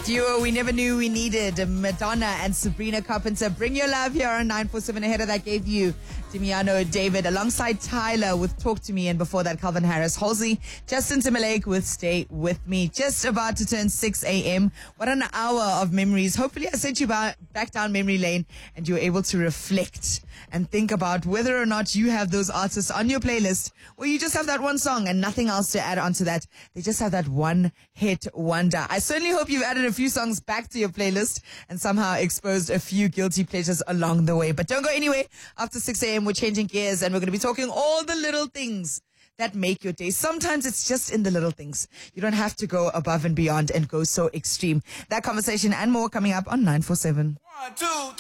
duo we never knew we needed, Madonna and Sabrina Carpenter. Bring Your Love here on 947. Ahead of that gave you Damiano David alongside Tyler with Talk to Me, and before that Calvin Harris, Halsey, Justin Timberlake with Stay With Me. Just about to turn 6 a.m. What an hour of memories. Hopefully I sent you back down memory lane and you were able to reflect and think about whether or not you have those artists on your playlist, or you just have that one song and nothing else to add on to that. They just have that one hit wonder. I certainly hope you've added a few songs back to your playlist and somehow exposed a few guilty pleasures along the way. But don't go anywhere. After 6 a.m. we're changing gears and we're going to be talking all the little things that make your day. Sometimes it's just in the little things. You don't have to go above and beyond and go so extreme. That conversation and more coming up on 947. 1, 2, 3.